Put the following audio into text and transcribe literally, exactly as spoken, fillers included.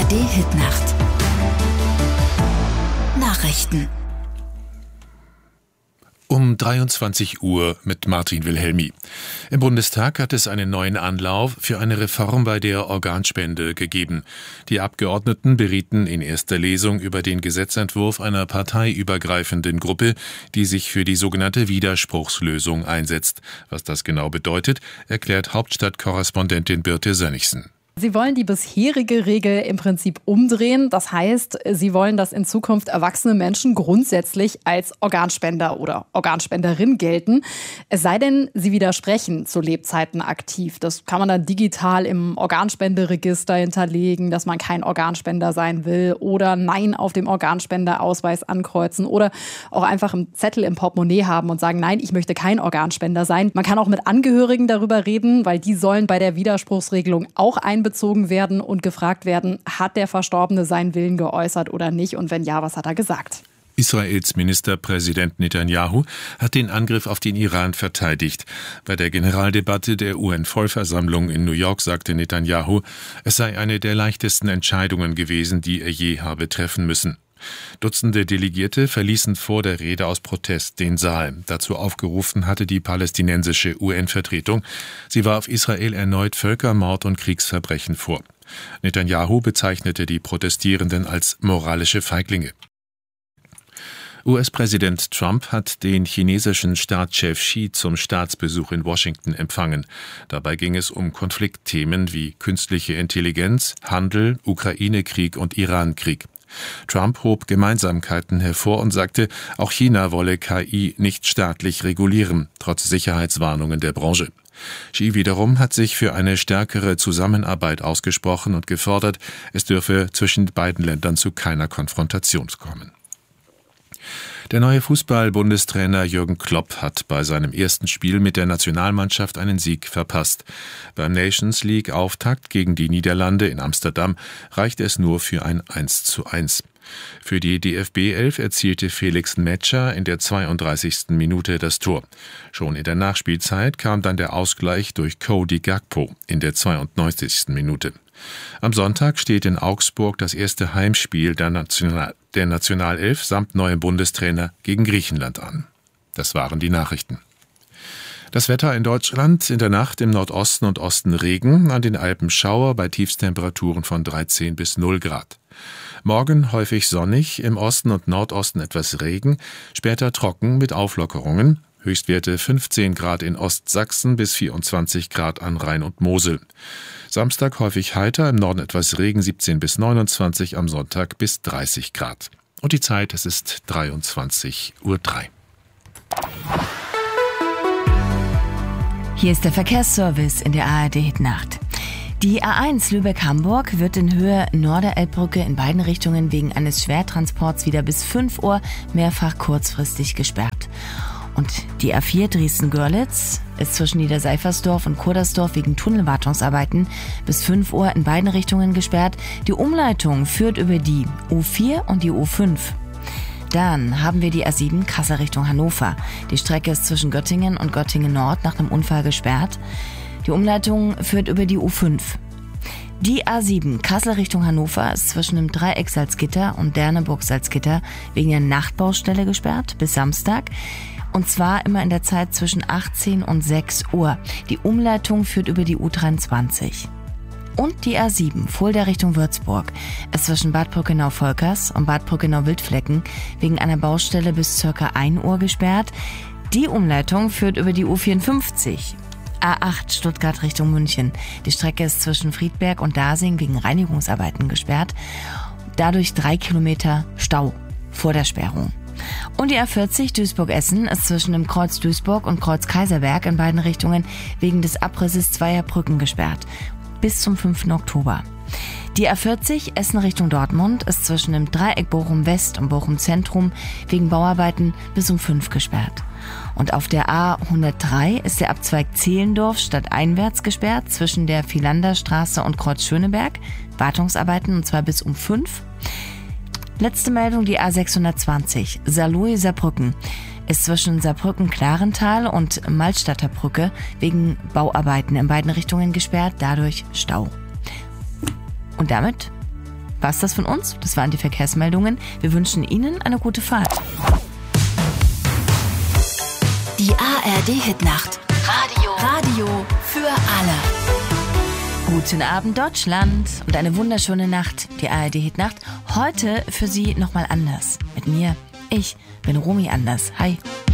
A R D-Hitnacht. Nachrichten. Um dreiundzwanzig Uhr mit Martin Wilhelmi. Im Bundestag hat es einen neuen Anlauf für eine Reform bei der Organspende gegeben. Die Abgeordneten berieten in erster Lesung über den Gesetzentwurf einer parteiübergreifenden Gruppe, die sich für die sogenannte Widerspruchslösung einsetzt. Was das genau bedeutet, erklärt Hauptstadtkorrespondentin Birte Sönnigsen. Sie wollen die bisherige Regel im Prinzip umdrehen. Das heißt, sie wollen, dass in Zukunft erwachsene Menschen grundsätzlich als Organspender oder Organspenderin gelten. Es sei denn, sie widersprechen zu Lebzeiten aktiv. Das kann man dann digital im Organspenderegister hinterlegen, dass man kein Organspender sein will oder Nein auf dem Organspenderausweis ankreuzen oder auch einfach einen Zettel im Portemonnaie haben und sagen, nein, ich möchte kein Organspender sein. Man kann auch mit Angehörigen darüber reden, weil die sollen bei der Widerspruchsregelung auch ein bezogen werden und gefragt werden, hat der Verstorbene seinen Willen geäußert oder nicht und wenn ja, was hat er gesagt? Israels Ministerpräsident Netanyahu hat den Angriff auf den Iran verteidigt. Bei der Generaldebatte der U N-Vollversammlung in New York sagte Netanyahu, es sei eine der leichtesten Entscheidungen gewesen, die er je habe treffen müssen. Dutzende Delegierte verließen vor der Rede aus Protest den Saal. Dazu aufgerufen hatte die palästinensische U N-Vertretung. Sie warf Israel erneut Völkermord und Kriegsverbrechen vor. Netanyahu bezeichnete die Protestierenden als moralische Feiglinge. U S-Präsident Trump hat den chinesischen Staatschef Xi zum Staatsbesuch in Washington empfangen. Dabei ging es um Konfliktthemen wie künstliche Intelligenz, Handel, Ukraine-Krieg und Iran-Krieg. Trump hob Gemeinsamkeiten hervor und sagte, auch China wolle K I nicht staatlich regulieren, trotz Sicherheitswarnungen der Branche. Xi wiederum hat sich für eine stärkere Zusammenarbeit ausgesprochen und gefordert, es dürfe zwischen beiden Ländern zu keiner Konfrontation kommen. Der neue Fußball-Bundestrainer Jürgen Klopp hat bei seinem ersten Spiel mit der Nationalmannschaft einen Sieg verpasst. Beim Nations League-Auftakt gegen die Niederlande in Amsterdam reichte es nur für ein eins zu eins. Für die D F B elf erzielte Felix Metscher in der zweiunddreißigsten Minute das Tor. Schon in der Nachspielzeit kam dann der Ausgleich durch Cody Gakpo in der zweiundneunzigsten Minute. Am Sonntag steht in Augsburg das erste Heimspiel der, National- der Nationalelf samt neuem Bundestrainer gegen Griechenland an. Das waren die Nachrichten. Das Wetter in Deutschland: in der Nacht im Nordosten und Osten Regen, an den Alpen Schauer bei Tiefstemperaturen von dreizehn bis null Grad. Morgen häufig sonnig, im Osten und Nordosten etwas Regen, später trocken mit Auflockerungen. Höchstwerte fünfzehn Grad in Ostsachsen bis vierundzwanzig Grad an Rhein und Mosel. Samstag häufig heiter, im Norden etwas Regen, siebzehn bis neunundzwanzig, am Sonntag bis dreißig Grad. Und die Zeit, es ist dreiundzwanzig Uhr drei. Hier ist der Verkehrsservice in der A R D-Hitnacht. Die A eins Lübeck-Hamburg wird in Höhe Norderelbbrücke in beiden Richtungen wegen eines Schwertransports wieder bis fünf Uhr mehrfach kurzfristig gesperrt. Und die A vier Dresden-Görlitz ist zwischen Niederseifersdorf und Kurdersdorf wegen Tunnelwartungsarbeiten bis fünf Uhr in beiden Richtungen gesperrt. Die Umleitung führt über die U vier und die U fünf. Dann haben wir die A sieben Kassel Richtung Hannover. Die Strecke ist zwischen Göttingen und Göttingen Nord nach einem Unfall gesperrt. Die Umleitung führt über die U fünf. Die A sieben Kassel Richtung Hannover ist zwischen dem Dreieck Salzgitter und Derneburg Salzgitter wegen der Nachtbaustelle gesperrt bis Samstag. Und zwar immer in der Zeit zwischen achtzehn und sechs Uhr. Die Umleitung führt über die U dreiundzwanzig. Und die A sieben Fulda Richtung Würzburg ist zwischen Bad Brückenau-Volkers und Bad Brückenau-Wildflecken wegen einer Baustelle bis ca. ein Uhr gesperrt. Die Umleitung führt über die U vierundfünfzig. A acht Stuttgart Richtung München. Die Strecke ist zwischen Friedberg und Dasing wegen Reinigungsarbeiten gesperrt. Dadurch drei Kilometer Stau vor der Sperrung. Und die A vierzig Duisburg-Essen ist zwischen dem Kreuz Duisburg und Kreuz Kaiserberg in beiden Richtungen wegen des Abrisses zweier Brücken gesperrt. Bis zum fünften Oktober. Die A vierzig Essen Richtung Dortmund ist zwischen dem Dreieck Bochum West und Bochum Zentrum wegen Bauarbeiten bis um fünf gesperrt. Und auf der A hundertdrei ist der Abzweig Zehlendorf stadteinwärts gesperrt zwischen der Philanderstraße und Kreuz Schöneberg. Wartungsarbeiten und zwar bis um fünf. Letzte Meldung, die A sechshundertzwanzig Saarlouis-Saarbrücken ist zwischen Saarbrücken-Klarental und Malstadter Brücke wegen Bauarbeiten in beiden Richtungen gesperrt, dadurch Stau. Und damit war's das von uns. Das waren die Verkehrsmeldungen. Wir wünschen Ihnen eine gute Fahrt. Die A R D-Hitnacht. Radio. Radio für alle. Guten Abend, Deutschland, und eine wunderschöne Nacht. Die A R D-Hitnacht. Heute für Sie nochmal anders. Mit mir. Ich bin Romy Anders. Hi.